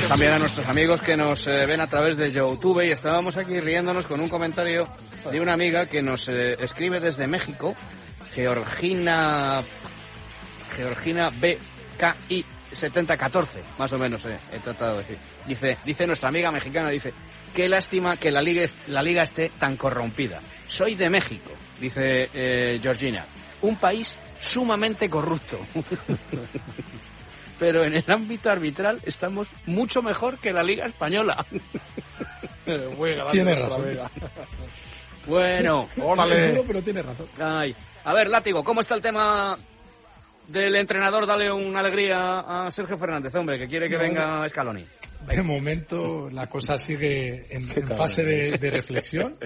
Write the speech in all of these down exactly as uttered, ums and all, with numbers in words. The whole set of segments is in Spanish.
gracias también a nuestros amigos que nos eh, ven a través de YouTube, y estábamos aquí riéndonos con un comentario de una amiga que nos eh, escribe desde México, Georgina Georgina B K I setenta catorce, más o menos eh, he tratado de decir. Dice, dice nuestra amiga mexicana, dice, qué lástima que la liga, la liga esté tan corrompida. Soy de México, dice eh, Georgina, un país sumamente corrupto. Pero en el ámbito arbitral estamos mucho mejor que la Liga Española. Tiene razón. Bueno, órale. Pero tiene razón. Ay. A ver, Látigo, ¿cómo está el tema del entrenador? Dale una alegría a Sergio Fernández, hombre, que quiere que no, venga Scaloni. De momento la cosa sigue en, en fase de, de reflexión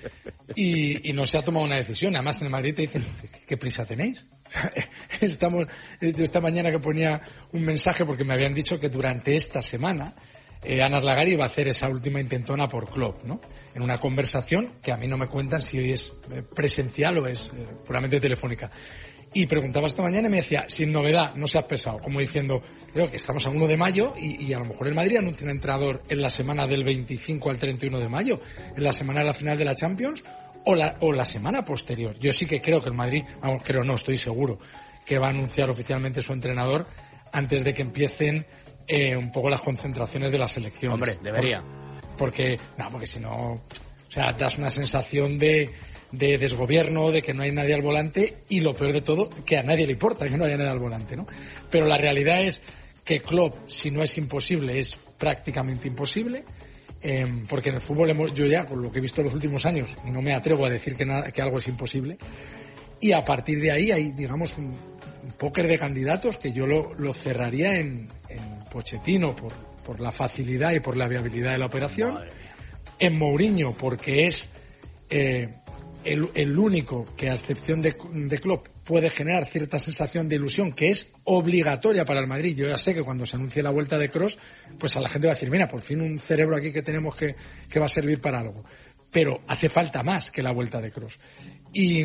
y, y no se ha tomado una decisión. Además en el Madrid te dicen, ¿qué prisa tenéis? Estamos, esta mañana que ponía un mensaje porque me habían dicho que durante esta semana eh, Ana Arlagari iba a hacer esa última intentona por Klopp, ¿no? En una conversación que a mí no me cuentan si es presencial o es eh, puramente telefónica. Y preguntaba esta mañana y me decía, sin novedad, no seas pesado, como diciendo, creo que estamos a uno de mayo y, y a lo mejor el Madrid anuncia un entrenador en la semana del veinticinco al treinta y uno de mayo, en la semana de la final de la Champions o la, o la semana posterior. Yo sí que creo que el Madrid, vamos, creo no, estoy seguro, que va a anunciar oficialmente su entrenador antes de que empiecen eh, un poco las concentraciones de la selección. Hombre, debería. Por, porque, no, porque si no, o sea, das una sensación de... de desgobierno, de que no hay nadie al volante y lo peor de todo, que a nadie le importa que no haya nadie al volante, ¿no? Pero la realidad es que Klopp, si no es imposible, es prácticamente imposible, eh, porque en el fútbol hemos, yo ya, con lo que he visto en los últimos años, no me atrevo a decir que, nada, que algo es imposible, y a partir de ahí hay, digamos, un, un póker de candidatos que yo lo, lo cerraría en, en Pochettino por, por la facilidad y por la viabilidad de la operación, en Mourinho porque es... Eh, El, el único que, a excepción de, de Klopp, puede generar cierta sensación de ilusión que es obligatoria para el Madrid. Yo ya sé que cuando se anuncie la vuelta de Kroos, pues a la gente va a decir, mira, por fin un cerebro aquí que tenemos que, que va a servir para algo. Pero hace falta más que la vuelta de Kroos. Y,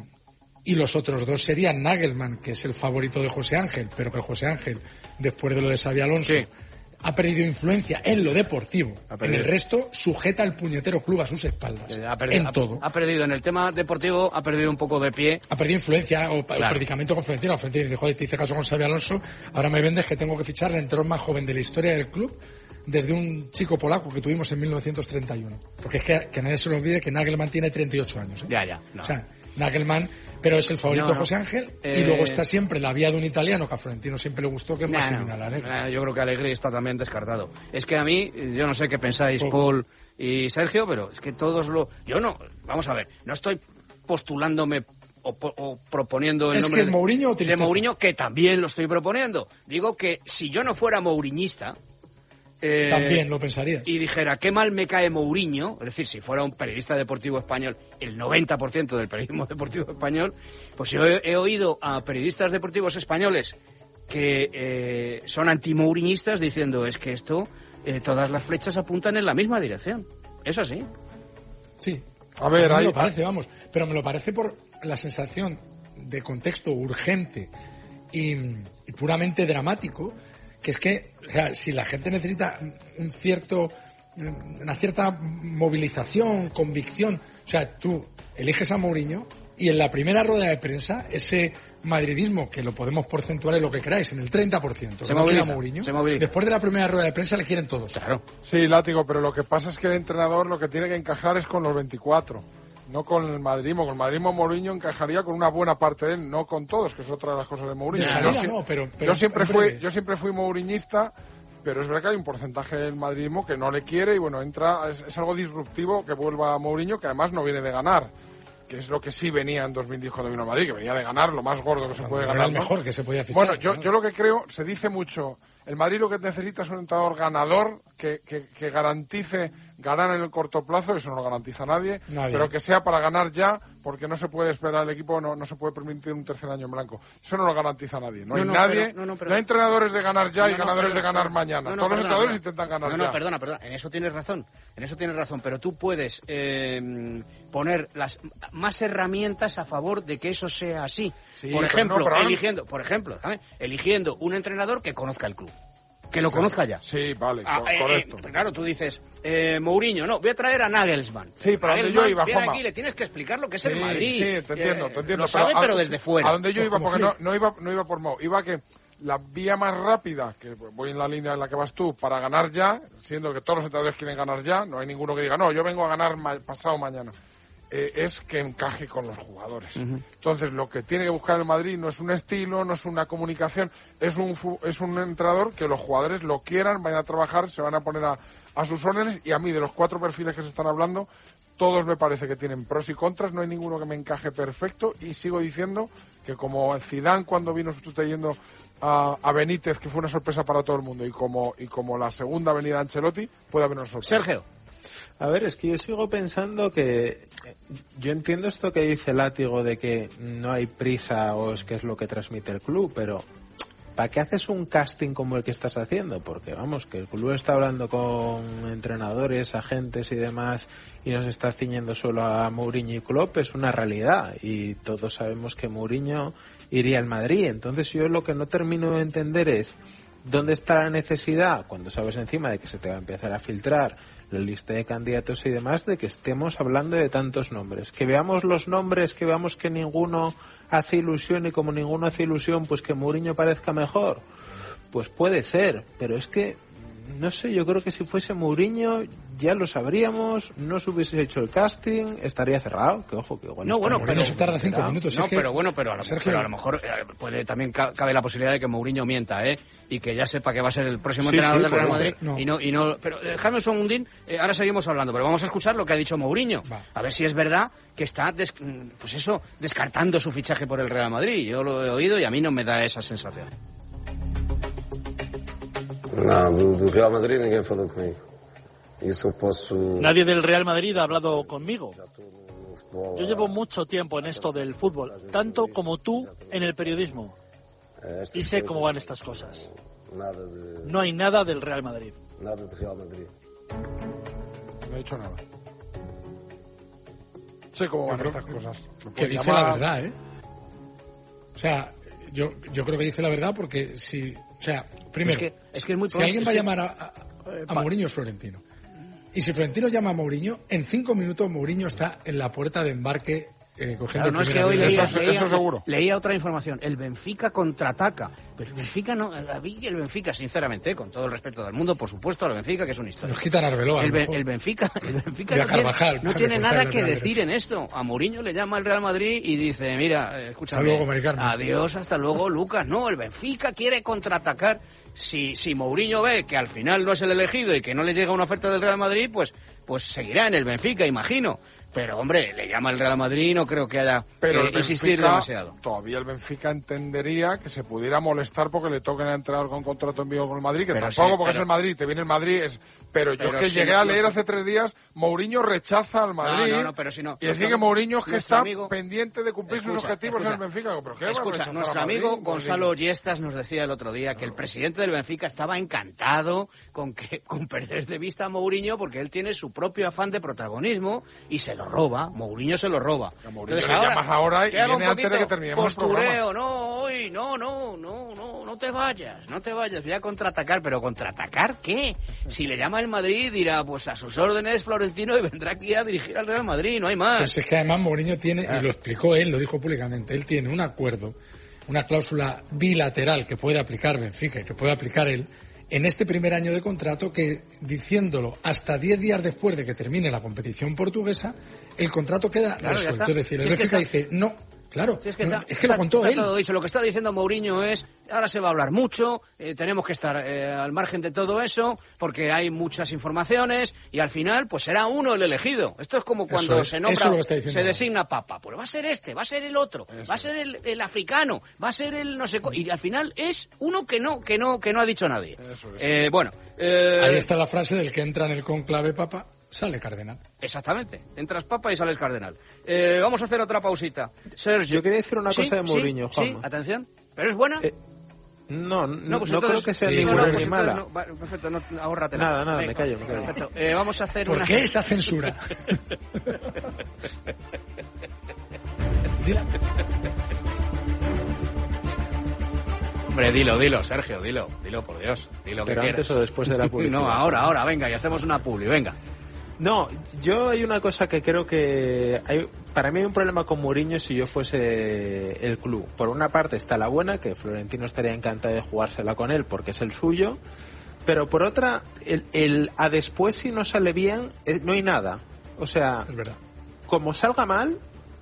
y los otros dos serían Nagelsmann, que es el favorito de José Ángel, pero que José Ángel, después de lo de Xabi Alonso... Sí. Ha perdido influencia en lo deportivo. En el resto, sujeta el puñetero club a sus espaldas. Ha perdido, en todo. Ha, ha perdido en el tema deportivo, ha perdido un poco de pie. Ha perdido influencia o, claro. o predicamento con Florentino. Florentino dice, joder, te hice caso con Xabi Alonso, ahora me vendes que tengo que fichar el entrenador más joven de la historia del club, desde un chico polaco que tuvimos en mil novecientos treinta y uno. Porque es que, que nadie se lo olvide que Nagelman tiene treinta y ocho años. ¿eh? Ya, ya. No. O sea, Nagelman, pero es el favorito de no, no. José Ángel, eh... y luego está siempre la vía de un italiano que a Florentino siempre le gustó, que es más similar a Allegri. Yo creo que Allegri está también descartado. Es que a mí, yo no sé qué pensáis, Paul y Sergio, pero es que todos lo... Yo no, vamos a ver, no estoy postulándome o, o proponiendo el es nombre que el Mourinho de, de Mourinho, que también lo estoy proponiendo. Digo que si yo no fuera mouriñista... Eh, También lo pensaría. Y dijera, qué mal me cae Mourinho, es decir, si fuera un periodista deportivo español, el noventa por ciento del periodismo deportivo español, pues yo he, he oído a periodistas deportivos españoles que eh, son anti-mouriñistas diciendo, es que esto, eh, todas las flechas apuntan en la misma dirección. ¿Es así? Sí. A ver, a mí ahí... me lo parece, vamos, pero me lo parece por la sensación de contexto urgente y, y puramente dramático, que es que, o sea, si la gente necesita un cierto, una cierta movilización, convicción, o sea, tú eliges a Mourinho y en la primera rueda de prensa, ese madridismo, que lo podemos porcentuar en lo que queráis, en el treinta por ciento, se no moviliza, a Mourinho, se moviliza. Después de la primera rueda de prensa le quieren todos. Claro. Sí, Látigo, pero lo que pasa es que el entrenador lo que tiene que encajar es con los veinticuatro. No con el madridismo. Con el madridismo Mourinho encajaría con una buena parte de él, no con todos, que es otra de las cosas de Mourinho. De salida, no, pero, pero yo siempre fui, yo siempre fui mouriñista, pero es verdad que hay un porcentaje del madridismo que no le quiere y bueno, entra, es, es algo disruptivo que vuelva a Mourinho, que además no viene de ganar, que es lo que sí venía en dos mil diez cuando vino a Madrid, que venía de ganar lo más gordo que se puede ganar. Era el mejor ¿no? que se podía fichar. Bueno, yo, yo lo que creo, se dice mucho, el Madrid lo que necesita es un entrenador ganador que, que, que garantice ganar en el corto plazo, eso no lo garantiza nadie, nadie, pero que sea para ganar ya, porque no se puede esperar, el equipo no, no se puede permitir un tercer año en blanco. Eso no lo garantiza nadie. No, no hay no, nadie, pero, no, no, pero, no hay entrenadores de ganar ya y ganadores pero, de ganar pero, mañana. Todos los entrenadores perdona, intentan ganar no, ya. No, perdona, perdona, en eso tienes razón, en eso tienes razón, pero tú puedes eh, poner las más herramientas a favor de que eso sea así. Sí, por ejemplo, no, eligiendo, por ejemplo, ¿sabes? eligiendo un entrenador que conozca el club. que lo sí, conozca ya. Sí, vale, ah, co- correcto. Eh, claro, tú dices, eh, Mourinho, no, voy a traer a Nagelsmann. Sí, pero Nagelsmann, donde yo iba, viene Juanma. aquí, le tienes que explicar lo que es Sí, el Madrid. sí, te entiendo, Eh, te entiendo. Lo sabe, a- pero desde fuera. A donde yo iba, Como porque no, Flick. no iba no iba por Mo, iba que la vía más rápida, que voy en la línea en la que vas tú, para ganar ya, siendo que todos los entrenadores quieren ganar ya, no hay ninguno que diga, no, yo vengo a ganar ma- pasado mañana, eh, es que encaje con los jugadores. Uh-huh. Entonces, lo que tiene que buscar el Madrid no es un estilo, no es una comunicación, es un, fu- es un entrenador que los jugadores lo quieran, vayan a trabajar, se van a poner a, a sus órdenes, y a mí, de los cuatro perfiles que se están hablando, todos me parece que tienen pros y contras, no hay ninguno que me encaje perfecto, y sigo diciendo que como Zidane cuando vino sustituyendo a, a Benítez, que fue una sorpresa para todo el mundo, y como y como la segunda venida de Ancelotti, puede haber una sorpresa. Sergio. A ver, es que yo sigo pensando que yo entiendo esto que dice Látigo de que no hay prisa o es que es lo que transmite el club, pero ¿para qué haces un casting como el que estás haciendo? Porque vamos, que el club está hablando con entrenadores, agentes y demás y nos está ciñendo solo a Mourinho y Klopp, es una realidad y todos sabemos que Mourinho iría al Madrid. Entonces yo lo que no termino de entender es ¿dónde está la necesidad, cuando sabes encima de que se te va a empezar a filtrar la lista de candidatos y demás, de que estemos hablando de tantos nombres? Que veamos los nombres, que veamos que ninguno hace ilusión y como ninguno hace ilusión, pues que Mourinho parezca mejor. Pues puede ser, pero es que, no sé, yo creo que si fuese Mourinho ya lo sabríamos, no se hubiese hecho el casting, estaría cerrado, que ojo, que igual No, está bueno, Mourinho pero se tarda cinco cerrado. minutos. No, es que- pero bueno, pero a lo, Sergio. pero a lo mejor eh, puede también ca- cabe la posibilidad de que Mourinho mienta, ¿eh? Y que ya sepa que va a ser el próximo Sí, entrenador sí, del Real puede Madrid. ser. No. Y no, y no, pero eh, dejadme un segundín, eh, ahora seguimos hablando, pero vamos a escuchar lo que ha dicho Mourinho. Va. A ver si es verdad que está, des- pues eso, descartando su fichaje por el Real Madrid. Yo lo he oído y a mí no me da esa sensación. No, do, do Real Madrid ninguém falou comigo. Isso eu posso. Nadie del Real Madrid ha hablado conmigo. Já estou no futebol. Yo llevo mucho tiempo en esto del fútbol, tanto como tú en el periodismo, Eh, estas y sé coisas, cómo van estas cosas. Nada de. No hay nada del Real Madrid. Nada de Real Madrid. No he dicho nada. Sé cómo van Yo estas creo cosas. Me Que puede dice llamar. la verdad, ¿eh? O sea, yo, yo creo que dice la verdad porque si... O sea, primero, Es que- es que es muy si pronto, alguien es va a que- llamar a, a, Eh, a pa- Mourinho es Florentino. Y si Florentino llama a Mourinho, en cinco minutos Mourinho está en la puerta de embarque eh, cogiendo Claro, el no es que primer hoy avión. leía, Eso- leía- eso seguro. leía otra información. El Benfica contraataca. Pero el Benfica no... A mí el Benfica, sinceramente, eh, con todo el respeto del mundo, por supuesto, el Benfica, que es un histórico. Nos quitan a Arbeloa, a El, lo Ben- mejor. el Benfica, el Benfica Y a no tiene, Carvajal, no para tiene reforzar nada el que lateral decir derecho. en esto. A Mourinho le llama al Real Madrid y dice, mira, eh, escúchame, Hasta luego, Mari Carmen. adiós, hasta luego, Lucas. No, el Benfica quiere contraatacar. Si, si Mourinho ve que al final no es el elegido y que no le llega una oferta del Real Madrid, pues, pues seguirá en el Benfica, imagino. Pero, hombre, le llama al Real Madrid y no creo que haya Pero que el insistir Benfica, demasiado. todavía el Benfica entendería que se pudiera molestar porque le toquen a entrar con contrato en vivo con el Madrid, que Pero tampoco sí, porque pero- es el Madrid, te viene el Madrid, es... pero yo Pero es que si llegué no- a leer no- hace tres días, Mourinho rechaza al Madrid, No, no, no, pero si no. y decir Nuestro- que Mourinho es que nuestro está amigo- pendiente de cumplir sus Escucha, objetivos escucha. en el Benfica. ¿Pero qué va a Escucha, rechazar nuestro a Madrid, amigo Mourinho? Gonzalo Yestas nos decía el otro día que el presidente del Benfica estaba encantado con que con perder de vista a Mourinho porque él tiene su propio afán de protagonismo y se lo roba. Mourinho se lo roba. A Mourinho le llamas ahora y que haga un viene antes de poquito que terminemos el postureo, no, hoy, no, no, no, no, no te vayas, no te vayas, voy a contraatacar, pero ¿contraatacar qué? Si le llama el Madrid dirá, pues a sus órdenes Florentino y vendrá aquí a dirigir al Real Madrid, no hay más. Pues es que además Mourinho tiene, y lo explicó él, lo dijo públicamente, él tiene un acuerdo, una cláusula bilateral que puede aplicar Benfica y que puede aplicar él en este primer año de contrato que, diciéndolo hasta diez días después de que termine la competición portuguesa, el contrato queda Claro, ya resuelto. está. Es decir, el Si es que Benfica está- dice, no, claro, Si es que, no, está, es que lo está- contó está él. todo dicho. Lo que está diciendo Mourinho es, ahora se va a hablar mucho, eh, tenemos que estar eh, al margen de todo eso, porque hay muchas informaciones, y al final, pues será uno el elegido. Esto es como cuando Eso es, se eso nombra, es lo que está diciendo se ahora. designa papa. Pues va a ser este, va a ser el otro, va a ser el, el africano, va a ser el no sé cu- y al final es uno que no, que no, que no ha dicho nadie. Eso es. Eh, bueno, eh, Ahí está la frase del que entra en el conclave papa, sale cardenal. exactamente. Entras papa y sales cardenal. Eh, vamos a hacer otra pausita. Sergio. Yo quería decir una Sí, cosa de sí, Mourinho, sí, Juanma. atención. ¿Pero es buena? Eh, No, no, pues no entonces- creo que sea sí, ni no, buena no, ni pues mala. entonces no, va, perfecto, no, ahórrate. Nada, nada, me callo, me callo. Perfecto. Eh, vamos a hacer ¿Por una... qué esa censura? Dila. Hombre, dilo, dilo, Sergio, dilo, dilo por Dios, dilo que Pero quieras. antes o después de la publicidad. No, ahora, ahora, venga, y hacemos una publi, venga. No, yo hay una cosa que creo que hay, para mí hay un problema con Mourinho si yo fuese el club. Por una parte está la buena, que Florentino estaría encantado de jugársela con él porque es el suyo, pero por otra, el, el a después si no sale bien, eh, no hay nada. O sea, Es verdad. como salga mal,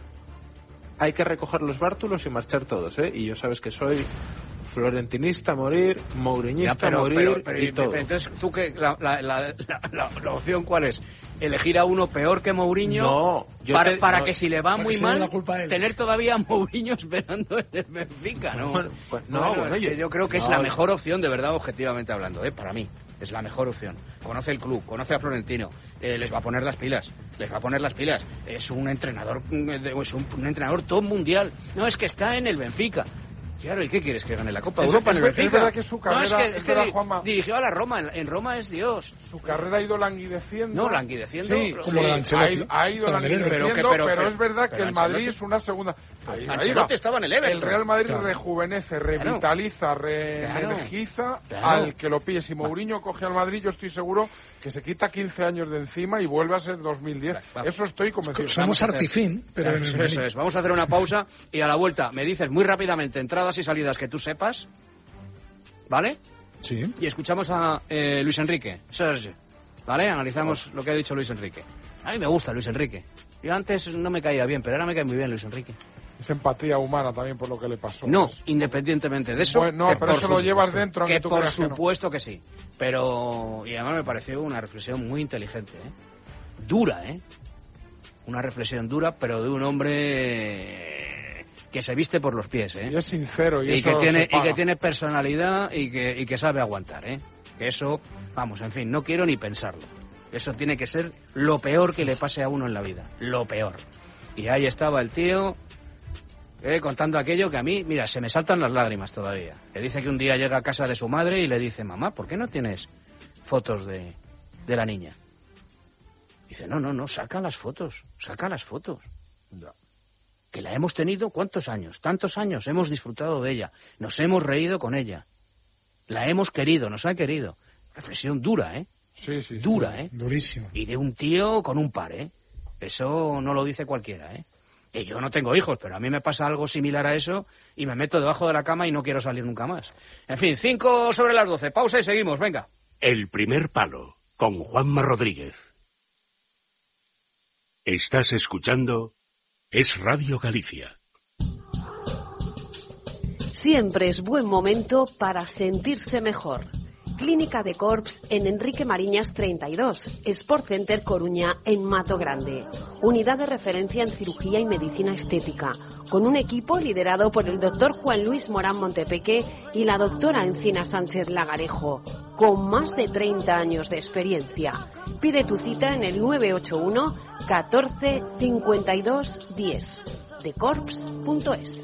hay que recoger los bártulos y marchar todos, ¿eh? Y yo sabes que soy florentinista a morir, mourinista Ya, pero, a morir pero, pero, y y- todo. Entonces, ¿tú qué, la, la, la, la, la opción cuál es? ¿Elegir a uno peor que Mourinho? No, yo para, te- para no, que si le va para muy que se dé mal, la culpa a él. tener todavía a Mourinho esperando en el Benfica, ¿no? Bueno, pues, no, Bueno, bueno, es que yo- yo creo que es no, la no. mejor opción, de verdad, objetivamente hablando, ¿eh? Para mí. Es la mejor opción. Conoce el club, conoce a Florentino, eh, les va a poner las pilas, les va a poner las pilas. Es un entrenador, mm, de- es un, un entrenador top mundial. No, es que está en el Benfica. Claro, ¿y qué quieres? ¿Que gane la Copa de Es- Europa es en el ver- es Benfica? verdad que su carrera- no, es que, es es que verdad, di- Juanma. dirigió a la Roma, en, en Roma es Dios. Su carrera ha ido languideciendo. No, languideciendo. Sí, pero- como sí, la de ha Ancelotti. ido, ha ido Pero que- languideciendo, pero pero, que- pero- es verdad pero que el Madrid Ancelotti- es una segunda... Ahí- ahí Ancelotti va. estaba en el Everton. El Real Madrid Claro. rejuvenece, revitaliza, reenergiza Claro. al que lo pille. Si Mourinho coge al Madrid, yo estoy seguro que se quita quince años de encima y vuelve a ser dos mil diez. Vale. Eso estoy convencido. Somos Artifin, pero en el Eso, eso es. Vamos a hacer una pausa y a la vuelta me dices muy rápidamente entradas y salidas que tú sepas, ¿vale? Sí. Y escuchamos a eh, Luis Enrique, Sergio, ¿vale? Analizamos lo que ha dicho Luis Enrique. A mí me gusta Luis Enrique. Yo antes no me caía bien, pero ahora me cae muy bien Luis Enrique. Es empatía humana también por lo que le pasó. No, Es- independientemente de eso. Bueno, no, que pero por eso lo su- llevas dentro, aunque Que tú por creas que no. supuesto que sí. Pero, y además me pareció una reflexión muy inteligente, ¿eh? Dura, ¿eh? Una reflexión dura, pero de un hombre que se viste por los pies, ¿eh? Y es sincero. Y, Y eso que, tiene, se y paga. que tiene personalidad y que, y que sabe aguantar, ¿eh? Que eso, vamos, en fin, no quiero ni pensarlo. Eso tiene que ser lo peor que le pase a uno en la vida. Lo peor. Y ahí estaba el tío eh, contando aquello que a mí, mira, se me saltan las lágrimas todavía. Le dice que un día llega a casa de su madre y le dice, mamá, ¿por qué no tienes fotos de, de la niña? Dice, no, no, no, saca las fotos, saca las fotos. Ya. Que la hemos tenido, ¿cuántos años? Tantos años, hemos disfrutado de ella, nos hemos reído con ella, la hemos querido, nos ha querido. Reflexión dura, ¿eh? Sí, sí, sí. Dura, ¿eh? Durísimo. Y de un tío con un par, ¿eh? Eso no lo dice cualquiera, ¿eh? Y yo no tengo hijos, pero a mí me pasa algo similar a eso y me meto debajo de la cama y no quiero salir nunca más. En fin, cinco sobre las doce, pausa y seguimos, venga. El primer palo, con Juanma Rodríguez. Estás escuchando Es Radio Galicia. Siempre es buen momento para sentirse mejor. Clínica de Corps en Enrique Mariñas treinta y dos, Sport Center Coruña en Mato Grande. Unidad de referencia en cirugía y medicina estética, con un equipo liderado por el doctor Juan Luis Morán Montepeque y la doctora Encina Sánchez Lagarejo, con más de treinta años de experiencia. Pide tu cita en el nueve ocho uno catorce cincuenta y dos diez, de corps punto es.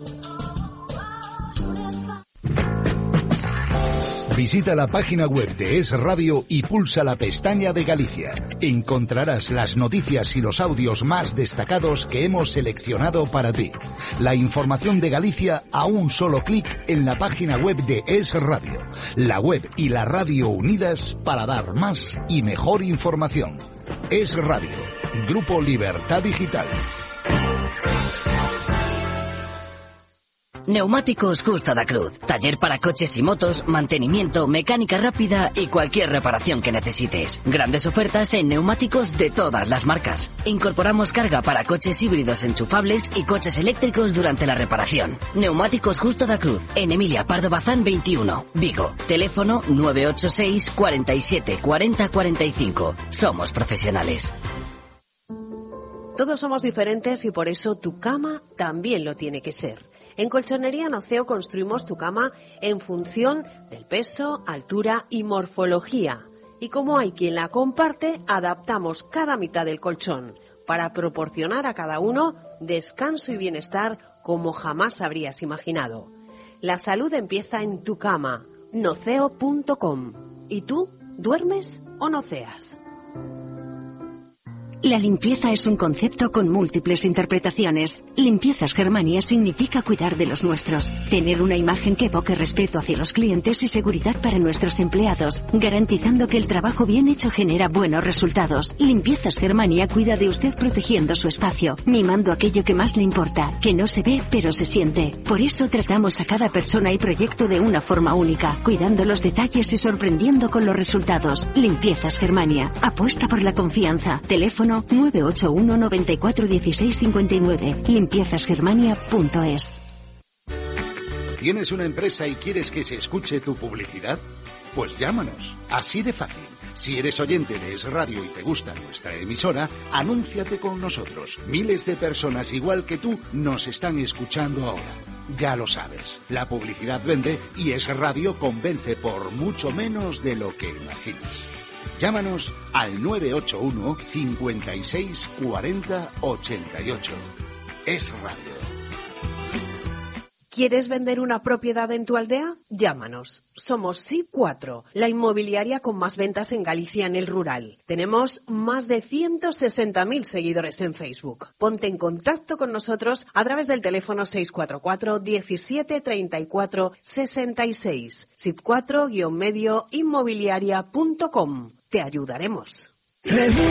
Visita la página web de Es Radio y pulsa la pestaña de Galicia. Encontrarás las noticias y los audios más destacados que hemos seleccionado para ti. La información de Galicia a un solo clic en la página web de Es Radio. La web y la radio unidas para dar más y mejor información. Es Radio. Grupo Libertad Digital. Neumáticos Justo da Cruz. Taller para coches y motos, mantenimiento, mecánica rápida y cualquier reparación que necesites. Grandes ofertas en neumáticos de todas las marcas. Incorporamos carga para coches híbridos enchufables y coches eléctricos durante la reparación. Neumáticos Justo da Cruz. En Emilia Pardo Bazán veintiuno, Vigo. Teléfono nueve ocho seis, cuarenta y siete, cuarenta, cuarenta y cinco. Somos profesionales. Todos somos diferentes y por eso tu cama también lo tiene que ser. En Colchonería Noceo construimos tu cama en función del peso, altura y morfología. Y como hay quien la comparte, adaptamos cada mitad del colchón para proporcionar a cada uno descanso y bienestar como jamás habrías imaginado. La salud empieza en tu cama, noceo punto com. ¿Y tú duermes o noceas? La limpieza es un concepto con múltiples interpretaciones. Limpiezas Germania significa cuidar de los nuestros, tener una imagen que evoque respeto hacia los clientes y seguridad para nuestros empleados, garantizando que el trabajo bien hecho genera buenos resultados. Limpiezas Germania cuida de usted protegiendo su espacio, mimando aquello que más le importa, que no se ve pero se siente. Por eso tratamos a cada persona y proyecto de una forma única, cuidando los detalles y sorprendiendo con los resultados. Limpiezas Germania. Apuesta por la confianza. Teléfono nueve ocho uno, noventa y cuatro, dieciséis cincuenta y nueve. limpiezas germania punto es. ¿Tienes una empresa y quieres que se escuche tu publicidad? Pues llámanos. Así de fácil. Si eres oyente de Es Radio y te gusta nuestra emisora, anúnciate con nosotros. Miles de personas igual que tú nos están escuchando ahora. Ya lo sabes, la publicidad vende y Es Radio convence por mucho menos de lo que imaginas. Llámanos al nueve ocho uno, cincuenta y seis, cuarenta, ochenta y ocho. Es Radio. ¿Quieres vender una propiedad en tu aldea? Llámanos. Somos S I P cuatro, la inmobiliaria con más ventas en Galicia en el rural. Tenemos más de ciento sesenta mil seguidores en Facebook. Ponte en contacto con nosotros a través del teléfono seis cuatro cuatro, diecisiete, treinta y cuatro, sesenta y seis. S I P cuatro guion medio inmobiliaria punto com. Te ayudaremos.